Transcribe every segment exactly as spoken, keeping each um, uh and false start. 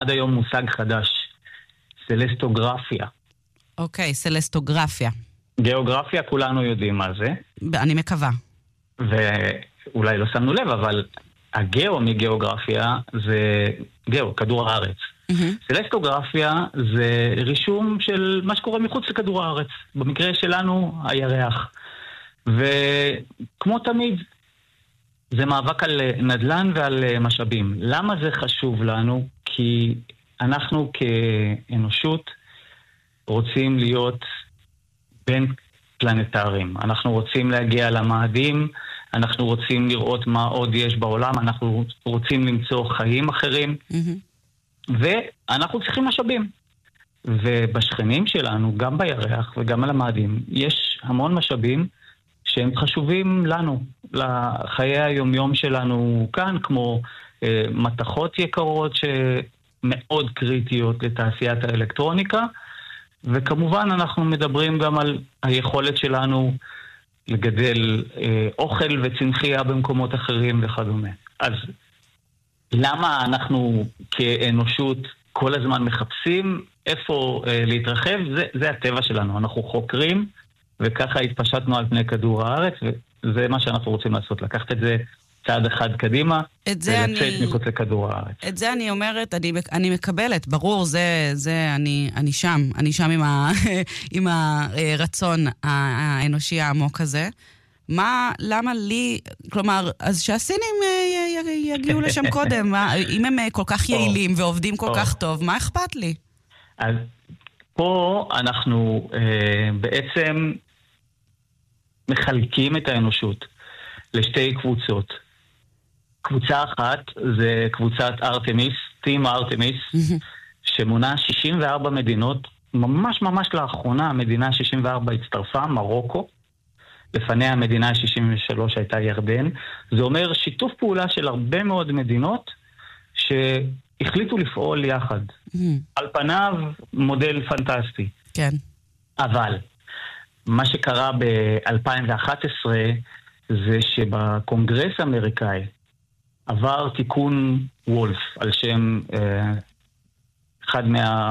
עד היום מושג חדש, סלסטוגרפיה. אוקיי, סלסטוגרפיה. גיאוגרפיה, כולנו יודעים מה זה. אני מקווה. ואולי לא שמנו לב, אבל הגאו מגיאוגרפיה זה גאו, כדור הארץ. Mm-hmm. סלסטוגרפיה זה רישום של מה שקורה מחוץ לכדור הארץ. במקרה שלנו, הירח. וכמו תמיד, זה מאבק על נדל"ן ועל משאבים. למה זה חשוב לנו? כי אנחנו כאנושות רוצים להיות בין פלנטרים. אנחנו רוצים להגיע למאדים, אנחנו רוצים לראות מה עוד יש בעולם, אנחנו רוצים למצוא חיים אחרים, mm-hmm. ואנחנו צריכים משאבים. ובשכנים שלנו, גם בירח וגם על המאדים, יש המון משאבים שהם חשובים לנו, לחיי היומיום שלנו כאן, כמו אה, מתכות יקרות שמאוד קריטיות לתעשיית האלקטרוניקה, וכמובן אנחנו מדברים גם על היכולת שלנו לגדל אה, אוכל וצמחייה במקומות אחרים וכדומה. אז למה אנחנו כאנושות כל הזמן מחפשים איפה אה, להתרחב? זה, זה הטבע שלנו, אנחנו חוקרים, וככה התפשטנו על פני כדור הארץ, וזה מה שאנחנו רוצים לעשות, לקחת את זה צעד אחד קדימה, ולצאת מחוץ לכדור הארץ. את זה אני אומרת, אני, אני מקבלת, ברור, זה, זה, אני, אני שם, אני שם עם, ה, עם הרצון האנושי העמוק הזה. מה, למה לי, כלומר, אז שהסינים יגיעו לשם קודם, אם הם כל כך יעילים ועובדים כל כך טוב, מה אכפת לי? אז פה אנחנו בעצם מחלקים את האנושות לשתי קבוצות. קבוצה אחת זה קבוצת ארתמיס, טים ארתמיס, שמונה שישים וארבע מדינות, ממש ממש לאחרונה המדינה שישים וארבע הצטרפה, מרוקו, לפניה המדינה שישים ושלוש הייתה ירדן. זה אומר שיתוף פעולה של הרבה מאוד מדינות שהחליטו לפעול יחד. על פניו מודל פנטסטי. כן. אבל מה שקרה ב-אלפיים ואחת עשרה זה שבקונגרס האמריקאי עבר תיקון וולף על שם אה, אחד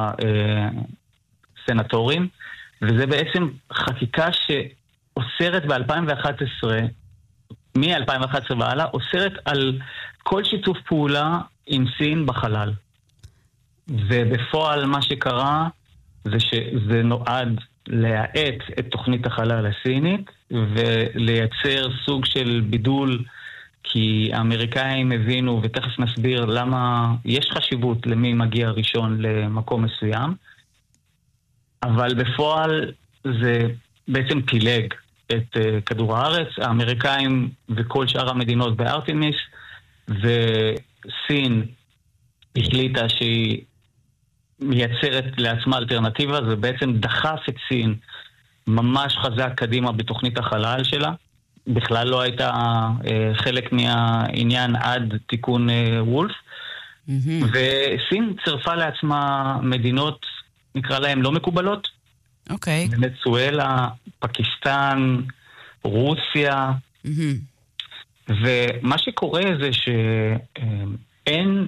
מהסנטורים, אה, וזה בעצם חקיקה שאוסרת ב-אלפיים ואחת עשרה, מ-אלפיים ואחת עשרה ועלה, אוסרת על כל שיתוף פעולה עם סין בחלל. ובפועל מה שקרה זה שזה נועד להאט את תוכנית החלל הסינית ולייצר סוג של בידול, כי האמריקאים הבינו, ותכף נסביר למה יש חשיבות למי מגיע ראשון למקום מסוים, אבל בפועל זה בעצם פילג את uh, כדור הארץ. האמריקאים וכל שאר המדינות בארתמיס, וסין החליטה שהיא מייצרת לעצמה אלטרנטיבה, זה בעצם דחף את סין ממש חזק קדימה בתוכנית החלל שלה. בכלל לא הייתה אה, חלק מהעניין עד תיקון אה, וולף. Mm-hmm. וסין צרפה לעצמה מדינות, נקרא להם לא מקובלות. אוקיי. Okay. ונצואלה, פקיסטן, רוסיה. Mm-hmm. ומה שקורה זה שאין,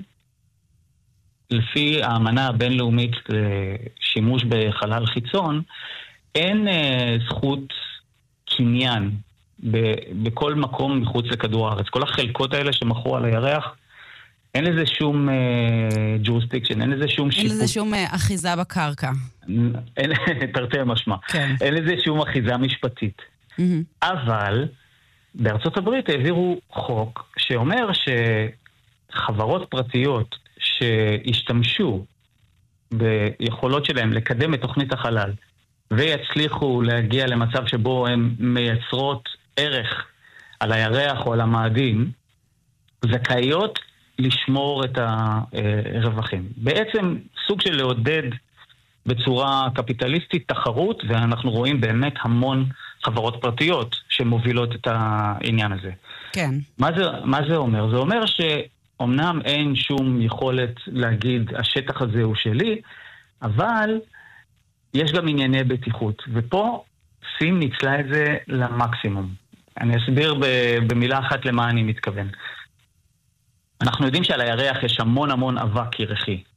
לפי האמנה הבינלאומית לשימוש בחלל חיצון, אין אה, זכות קניין בכל מקום מחוץ לכדור הארץ. כל החלקות האלה שמחרו על הירח, אין לזה שום ג'ורסטיקשן, אין לזה שום שיפוט. אין לזה שום אחיזה בקרקע. תרתי משמע. כן. אין לזה שום אחיזה משפטית. Mm-hmm. אבל בארצות הברית העבירו חוק שאומר שחברות פרטיות שהשתמשו ביכולות שלהם לקדם את תוכנית החלל, ויצליחו להגיע למצב שבו הן מייצרות ערך על הירח או על המאדים, זכאיות לשמור את הרווחים. בעצם סוג של לעודד בצורה קפיטליסטית תחרות, ואנחנו רואים באמת המון חברות פרטיות שמובילות את העניין הזה. כן. מה זה, מה זה אומר? זה אומר שאומנם אין שום יכולת להגיד השטח הזה הוא שלי, אבל יש גם ענייני בטיחות, ופה סין ניצלה את זה למקסימום. אני אסביר במילה אחת למה אני מתכוון. אנחנו יודעים שעל הירח יש המון המון אבק ירחי.